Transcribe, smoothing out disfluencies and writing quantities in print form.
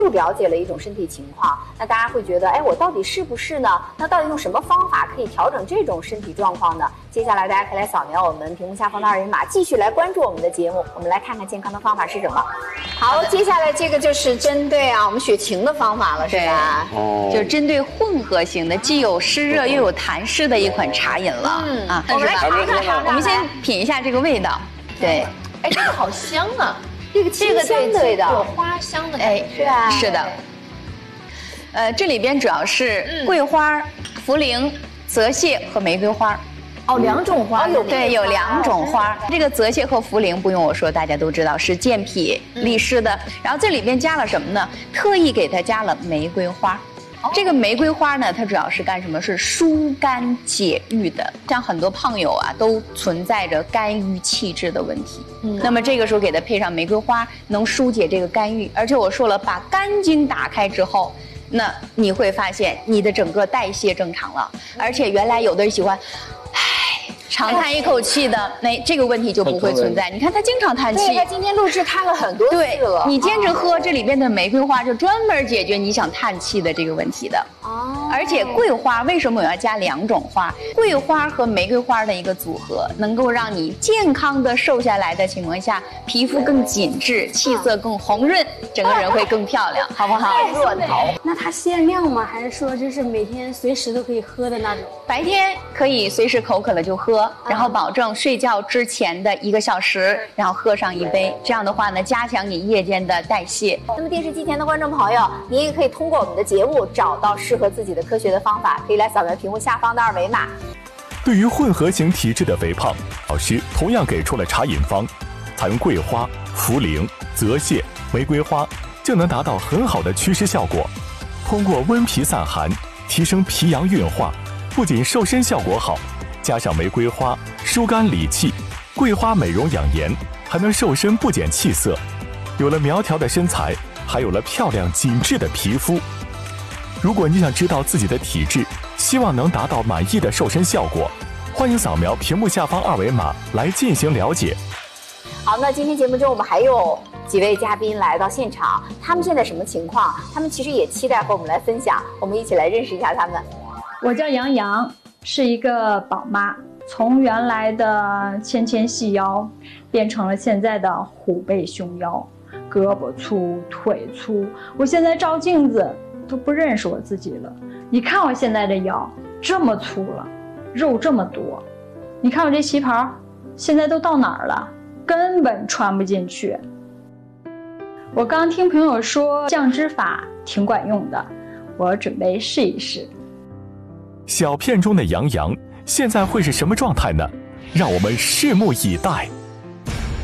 又了解了一种身体情况，那大家会觉得，哎，我到底是不是呢？那到底用什么方法可以调整这种身体状况呢？接下来大家可以来扫描我们屏幕下方的2维码，继续来关注我们的节目。我们来看看健康的方法是什么。好，接下来这个就是针对我们雪晴的方法了，是吧？ 就是针对混合型的，既有湿热又有痰湿的一款茶饮了。 我们来尝尝， 我们先品一下这个味道。对， 哎，这个好香啊！ 这个香的味道， 有花香的感觉， 是吧？ 是的。这里边主要是桂花、茯苓、泽泻和玫瑰花。 哦，2种花， 对，有2种花。这个泽泻和茯苓不用我说，大家都知道是健脾利湿的。然后这里边加了什么呢？特意给它加了玫瑰花。这个玫瑰花呢，它主要是干什么？是疏肝解郁的。像很多胖友都存在着肝郁气滞的问题。那么这个时候给它配上玫瑰花，能疏解这个肝郁。而且我说了，把肝经打开之后，那你会发现你的整个代谢正常了。而且原来有的人喜欢，长叹一口气的，这个问题就不会存在。你看他经常叹气， 对，他今天录制叹了很多次了。 你坚持喝这里边的玫瑰花，就专门解决你想叹气的这个问题的。而且桂花为什么我要加2种花？桂花和玫瑰花的一个组合，能够让你健康的瘦下来的情况下，皮肤更紧致，气色更红润，整个人会更漂亮，好不好？ 若桃， 那它限量吗？还是说就是每天随时都可以喝的那种？ 白天可以随时口渴了就喝，然后保证睡觉之前的1个小时，然后喝上1杯。这样的话呢，加强你夜间的代谢。 那么电视机前的观众朋友，您也可以通过我们的节目找到适合自己的科学的方法，可以来扫描屏幕下方的2维码。 对于混合型体质的肥胖，老师同样给出了茶饮方，采用桂花、茯苓、泽泻、玫瑰花，就能达到很好的祛湿效果。通过温脾散寒，提升脾阳运化，不仅瘦身效果好，加上玫瑰花疏肝理气，桂花美容养颜，还能瘦身不减气色。有了苗条的身材，还有了漂亮紧致的皮肤。如果你想知道自己的体质，希望能达到满意的瘦身效果，欢迎扫描屏幕下方2维码来进行了解。 好，那今天节目中我们还有几位嘉宾来到现场，他们现在什么情况？他们其实也期待和我们来分享，我们一起来认识一下他们。 我叫杨洋，是一个宝妈，从原来的纤纤细腰变成了现在的虎背熊腰，胳膊粗腿粗，我现在照镜子都不认识我自己了。你看我现在这腰这么粗了，肉这么多，你看我这旗袍现在都到哪儿了，根本穿不进去。我刚听朋友说降脂法挺管用的，我准备试一试。 小片中的杨洋现在会是什么状态呢？让我们拭目以待。